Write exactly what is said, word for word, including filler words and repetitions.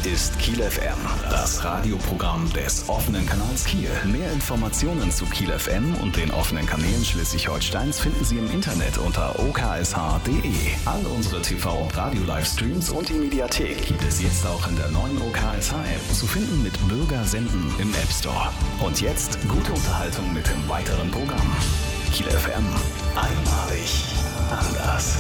ist Kiel F M, das Radioprogramm des offenen Kanals Kiel. Mehr Informationen zu Kiel F M und den offenen Kanälen Schleswig-Holsteins finden Sie im Internet unter o k s h punkt d e. All unsere T V- und Radio-Livestreams und die Mediathek gibt es jetzt auch in der neuen O K S H-App, zu finden mit Bürger senden im App Store. Und jetzt gute Unterhaltung mit dem weiteren Programm. Kiel F M, einmalig anders.